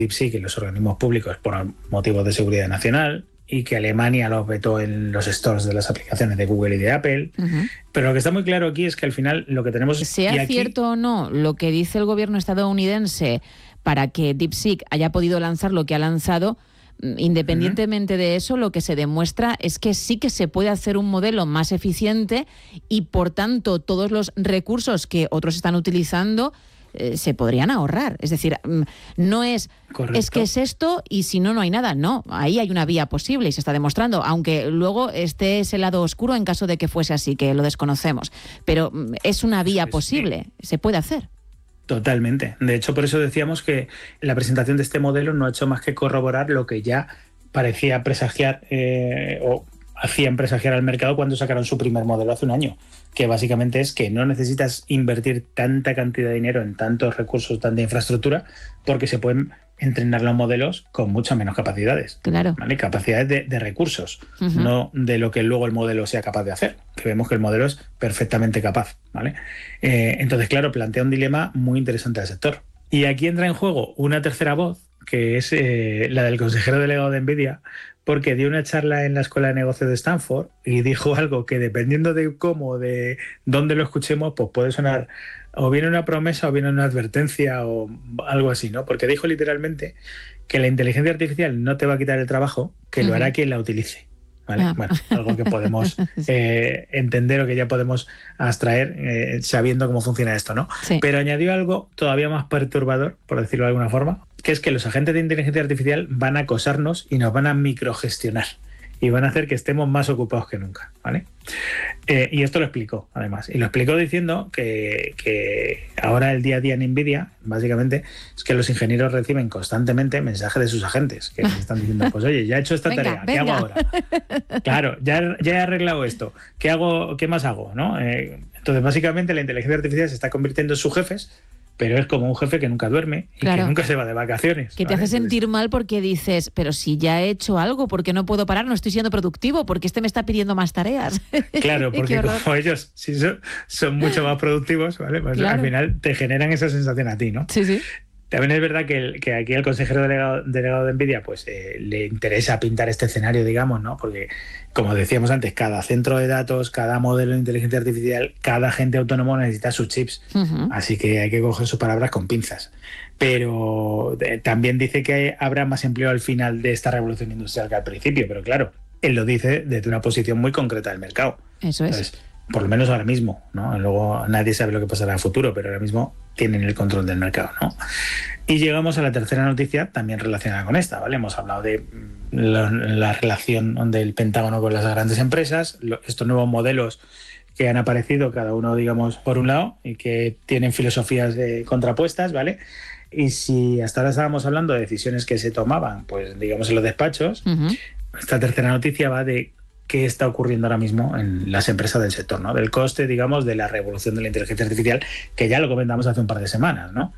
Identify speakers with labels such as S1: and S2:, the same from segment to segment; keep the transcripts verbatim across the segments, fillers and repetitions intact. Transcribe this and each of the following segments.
S1: DeepSeek en los organismos públicos por motivos de seguridad nacional, y que Alemania los vetó en los stores de las aplicaciones de Google y de Apple. Uh-huh. Pero lo que está muy claro aquí es que al final lo que tenemos...
S2: Sea
S1: y aquí...
S2: cierto o no lo que dice el gobierno estadounidense para que DeepSeek haya podido lanzar lo que ha lanzado, independientemente uh-huh. de eso, lo que se demuestra es que sí que se puede hacer un modelo más eficiente y, por tanto, todos los recursos que otros están utilizando Eh, se podrían ahorrar. Es decir, no es
S1: Correcto.
S2: Es que es esto y si no, no hay nada. No, ahí hay una vía posible y se está demostrando, aunque luego esté ese lado oscuro en caso de que fuese así, que lo desconocemos. Pero es una vía
S1: sí,
S2: posible,
S1: sí.
S2: se puede hacer.
S1: Totalmente. De hecho, por eso decíamos que la presentación de este modelo no ha hecho más que corroborar lo que ya parecía presagiar eh, o hacían presagiar al mercado cuando sacaron su primer modelo hace un año, que básicamente es que no necesitas invertir tanta cantidad de dinero en tantos recursos, tanta infraestructura, porque se pueden entrenar los modelos con muchas menos capacidades.
S2: Claro.
S1: ¿Vale? Capacidades de, de recursos,
S2: uh-huh.
S1: no de lo que luego el modelo sea capaz de hacer, que vemos que el modelo es perfectamente capaz. ¿Vale? Eh, entonces, claro, plantea un dilema muy interesante al sector. Y aquí entra en juego una tercera voz, que es eh, la del consejero delegado de NVIDIA, porque dio una charla en la Escuela de Negocios de Stanford y dijo algo que, dependiendo de cómo, de dónde lo escuchemos, pues puede sonar o bien una promesa o bien una advertencia o algo así, ¿no? Porque dijo literalmente que la inteligencia artificial no te va a quitar el trabajo, que uh-huh. lo hará quien la utilice. ¿Vale? Ah. Bueno, algo que podemos eh, entender o que ya podemos abstraer eh, sabiendo cómo funciona esto, ¿no?
S2: Sí.
S1: Pero añadió algo todavía más perturbador, por decirlo de alguna forma, que es que los agentes de inteligencia artificial van a acosarnos y nos van a microgestionar y van a hacer que estemos más ocupados que nunca, ¿vale? Eh, y esto lo explicó, además. Y lo explicó diciendo que, que ahora el día a día en NVIDIA, básicamente, es que los ingenieros reciben constantemente mensajes de sus agentes, que les están diciendo, pues oye, ya he hecho esta
S2: venga,
S1: tarea, ¿qué
S2: venga.
S1: hago ahora? Claro, ya, ya he arreglado esto, ¿qué hago? ¿Qué más hago? ¿No? Eh, entonces, básicamente, la inteligencia artificial se está convirtiendo en sus jefes, pero es como un jefe que nunca duerme y
S2: claro.
S1: que nunca se va de vacaciones.
S2: Que te
S1: ¿vale?
S2: hace sentir mal porque dices, pero si ya he hecho algo, ¿por qué no puedo parar? No estoy siendo productivo, porque este me está pidiendo más tareas.
S1: Claro, porque como ellos sí son, son mucho más productivos, ¿vale? Pues claro. al final te generan esa sensación a ti, ¿no?
S2: Sí, sí.
S1: También es verdad que, el, que aquí el consejero delegado, delegado de NVIDIA pues eh, le interesa pintar este escenario, digamos, ¿no? Porque, como decíamos antes, cada centro de datos, cada modelo de inteligencia artificial, cada agente autónomo necesita sus chips. Uh-huh. Así que hay que coger sus palabras con pinzas. Pero eh, también dice que habrá más empleo al final de esta revolución industrial que al principio. Pero claro, él lo dice desde una posición muy concreta del mercado.
S2: Eso es.
S1: Entonces, por lo menos ahora mismo, ¿no? Luego nadie sabe lo que pasará en el futuro, pero ahora mismo tienen el control del mercado, ¿no? Y llegamos a la tercera noticia, también relacionada con esta, ¿vale? Hemos hablado de la, la relación del Pentágono con las grandes empresas, lo, estos nuevos modelos que han aparecido, cada uno, digamos, por un lado, y que tienen filosofías eh, contrapuestas, ¿vale? Y si hasta ahora estábamos hablando de decisiones que se tomaban, pues, digamos, en los despachos, uh-huh. esta tercera noticia va de qué está ocurriendo ahora mismo en las empresas del sector, ¿no? Del coste, digamos, de la revolución de la inteligencia artificial, que ya lo comentamos hace un par de semanas, ¿no?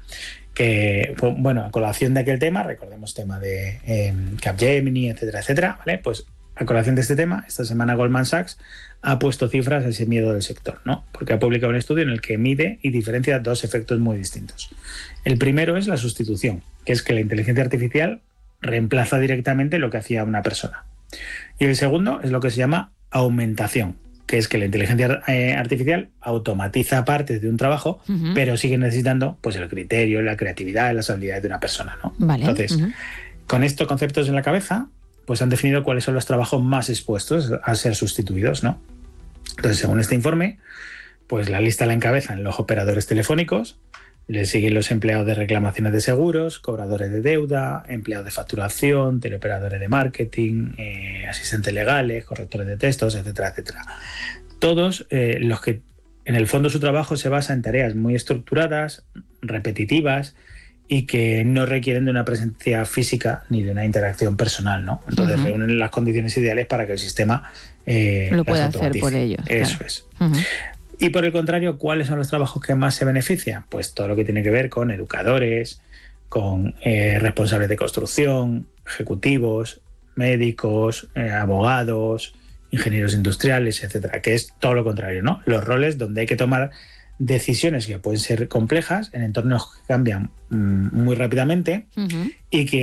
S1: Que, bueno, a colación de aquel tema, recordemos tema de eh, Capgemini, etcétera, etcétera, ¿vale? Pues a colación de este tema, esta semana Goldman Sachs ha puesto cifras a ese miedo del sector, ¿no? Porque ha publicado un estudio en el que mide y diferencia dos efectos muy distintos. El primero es la sustitución, que es que la inteligencia artificial reemplaza directamente lo que hacía una persona. Y el segundo es lo que se llama aumentación, que es que la inteligencia eh, artificial automatiza partes de un trabajo, uh-huh. pero sigue necesitando pues el criterio, la creatividad y las habilidades de una persona, ¿no?
S2: Vale.
S1: Entonces, uh-huh. con estos conceptos en la cabeza, pues han definido cuáles son los trabajos más expuestos a ser sustituidos, ¿no? Entonces, según este informe, pues la lista la encabezan los operadores telefónicos, le siguen los empleados de reclamaciones de seguros, cobradores de deuda, empleados de facturación, teleoperadores de marketing, eh, asistentes legales, correctores de textos, etcétera, etcétera. Todos eh, los que en el fondo su trabajo se basa en tareas muy estructuradas, repetitivas y que no requieren de una presencia física ni de una interacción personal, ¿no? Entonces uh-huh. reúnen las condiciones ideales para que el sistema eh,
S2: lo pueda hacer por ellos.
S1: Eso
S2: claro.
S1: es.
S2: Uh-huh.
S1: Y por el contrario, ¿cuáles son los trabajos que más se benefician? Pues todo lo que tiene que ver con educadores, con eh, responsables de construcción, ejecutivos, médicos, eh, abogados, ingenieros industriales, etcétera, que es todo lo contrario, ¿no? Los roles donde hay que tomar decisiones que pueden ser complejas en entornos que cambian mm, muy rápidamente uh-huh. y que